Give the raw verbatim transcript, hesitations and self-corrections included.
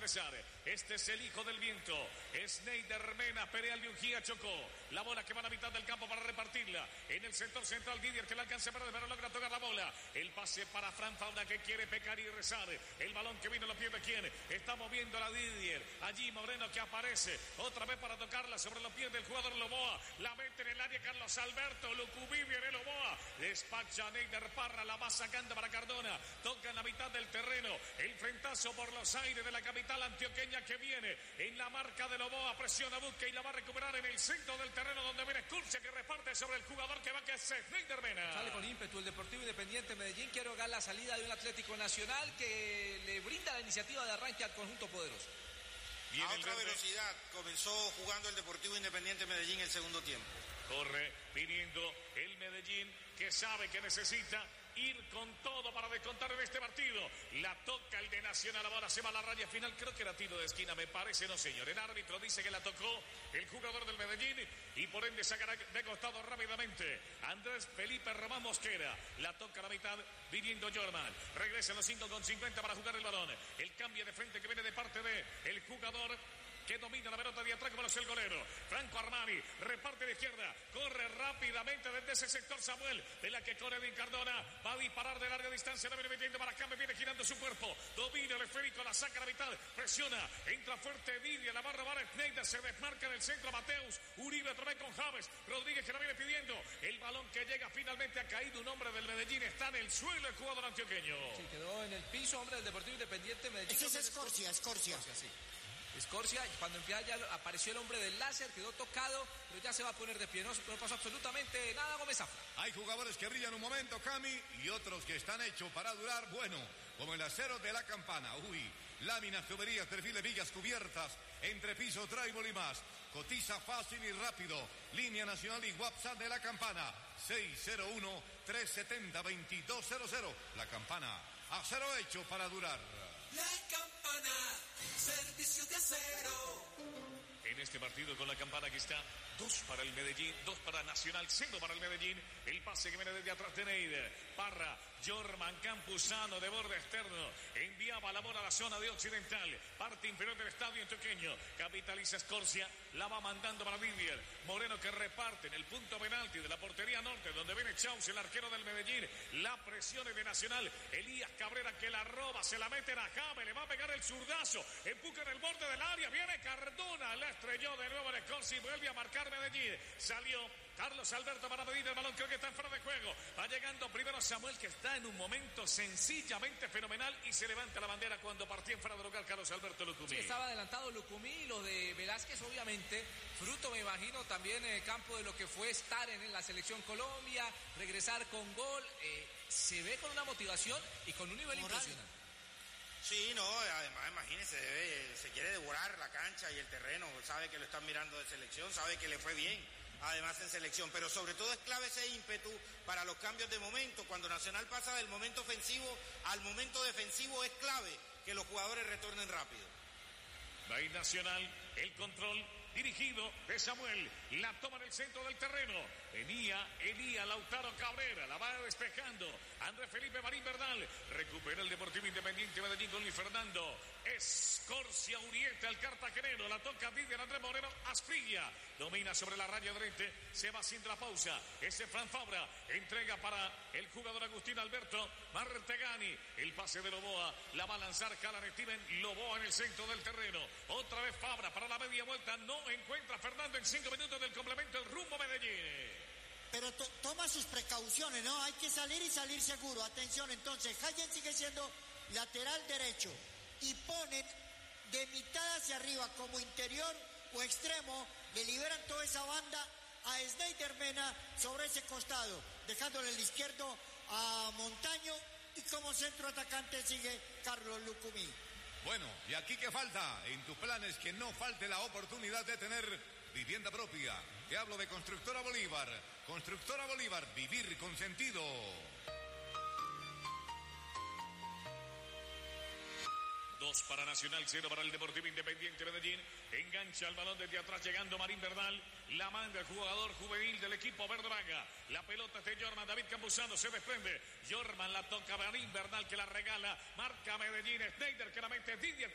ingresar. Este es el hijo del viento. Sneider Mena, Pereal de Ungía, chocó. La bola que va a la mitad del campo para repartirla. En el sector central, Didier que la alcanza para pero logra tocar la bola. El pase para Fran Fauna que quiere pecar y rezar. El balón que vino lo pierde quién. Está moviendo la Didier. Allí Moreno que aparece. Otra vez para tocarla sobre los pies del jugador Loboa. La mete en el área Carlos Alberto. Lucumí viene Loboa. Despacha Neider Parra. La va sacando para Cardona. Toca en la mitad del terreno. El frentazo por los aires de la capital antioqueña que viene en la marca de Loboa. Presiona, busca y la va a recuperar en el centro del terreno donde viene Escurcia que reparte sobre el jugador que va que es Sneider Mena. Sale con ímpetu el Deportivo Independiente Medellín. Quiero hogar la salida de un Atlético Nacional que le brinda la iniciativa de arranque al conjunto poderoso. Viene a otra velocidad, comenzó jugando el Deportivo Independiente Medellín el segundo tiempo. Corre viniendo el Medellín que sabe que necesita ir con todo para descontar en este partido. La toca el de Nacional, la bola se va a la raya final. Creo que era tiro de esquina, me parece, no señor. El árbitro dice que la tocó el jugador del Medellín y por ende sacará de costado rápidamente Andrés Felipe Román Mosquera. La toca a la mitad viniendo Jorman. Regresa a los cinco con cincuenta para jugar el balón. El cambio de frente que viene de parte de el jugador que domina la pelota de atrás como lo es el golero. Franco Armani reparte de izquierda, corre rápidamente desde ese sector Samuel, de la que corre Edwin Cardona, va a disparar de larga distancia, la viene metiendo para acá, me viene girando su cuerpo, domina el esférico, la saca a la mitad, presiona, entra fuerte Didier, la va a robar Schneider, se desmarca en el centro Mateus, Uribe otra vez con Javes, Rodríguez que la viene pidiendo, el balón que llega finalmente ha caído un hombre del Medellín, está en el suelo el jugador antioqueño. Sí, quedó en el piso, hombre del Deportivo Independiente Medellín. Ese es Escorcia, Escorcia. Escorcia, sí. Escorcia, cuando en ya apareció el hombre del láser, quedó tocado, pero ya se va a poner de pie, no, no pasó absolutamente nada, Gómez Zafra. Hay jugadores que brillan un momento, Cami, y otros que están hechos para durar, bueno, como el acero de la campana, uy, láminas, tuberías, perfiles, vigas cubiertas, entrepiso, tribal y más, cotiza fácil y rápido, línea nacional y WhatsApp de la campana, seis cero uno, tres siete cero, dos dos cero cero, la campana, acero hecho para durar. La campana, servicio de acero. En este partido con la campana que está dos para el Medellín, dos para Nacional, cero para el Medellín. El pase que viene desde atrás de Neider. Parra, Jorman Campuzano de borde externo. Enviaba la bola a la zona de occidental. Parte inferior del estadio antioqueño. Capitaliza Escorcia. La va mandando para Didier. Moreno que reparte en el punto penalti de la portería norte, donde viene Chaus, el arquero del Medellín. La presión es de Nacional. Elías Cabrera que la roba, se la mete a Jame. Le va a pegar el zurdazo. Empuja en el borde del área. Viene Cardona. La estrelló de nuevo en Escorcia y vuelve a marcar Medellín. Salió Carlos Alberto para pedir el balón, creo que está en fuera de juego. Va llegando primero Samuel, que está en un momento sencillamente fenomenal y se levanta la bandera cuando partía en fuera de lugar Carlos Alberto Lucumí. Sí, estaba adelantado Lucumí y lo de Velázquez, obviamente, fruto, me imagino, también en el campo de lo que fue estar en la selección Colombia, regresar con gol. Eh, se ve con una motivación y con un nivel Moral. impresionante. Sí, no, además imagínese, debe, se quiere devorar la cancha y el terreno, sabe que lo están mirando de selección, sabe que le fue bien, además en selección, pero sobre todo es clave ese ímpetu para los cambios de momento. Cuando Nacional pasa del momento ofensivo al momento defensivo es clave que los jugadores retornen rápido. Va a ir Nacional, el control dirigido de Samuel, la toma en el centro del terreno, venía Elías Lautaro Cabrera, la va despejando, Andrés Felipe Marín Bernal, recupera el Deportivo Independiente Medellín con Luis Fernando, Escorcia Urieta, el cartagenero, la toca Didier Andrés Moreno, Asprilla, domina sobre la raya derecha, se va haciendo la pausa, ese Fran Fabra, entrega para el jugador Agustín Alberto Martegani, el pase de Loboa, la va a lanzar Calan Steven, Loboa en el centro del terreno, otra vez Fabra para la media vuelta, no encuentra Fernando en cinco minutos del complemento el rumbo Medellín. Pero to toma sus precauciones, ¿no? Hay que salir y salir seguro. Atención, entonces, Hayen sigue siendo lateral derecho y ponen de mitad hacia arriba como interior o extremo, le liberan toda esa banda a Sneider Mena sobre ese costado, dejándole el izquierdo a Montaño y como centro atacante sigue Carlos Lucumí. Bueno, ¿y aquí qué falta? En tus planes que no falte la oportunidad de tener vivienda propia. Te hablo de Constructora Bolívar. Constructora Bolívar, vivir con sentido. Dos para Nacional, cero para el Deportivo Independiente Medellín. Engancha el balón desde atrás, llegando Marín Bernal. La manda el jugador juvenil del equipo verde vaga. La pelota es de Jorman, David Campuzano se desprende. Jorman la toca Marín Bernal que la regala. Marca Medellín, Schneider que la mete. Didier